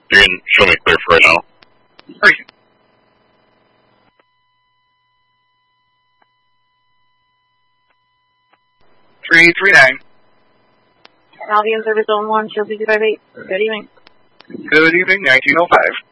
You can show me clear for right now. Okay. 339. Albion Service Zone 1, Shield 258. Good evening. Good evening, 1905.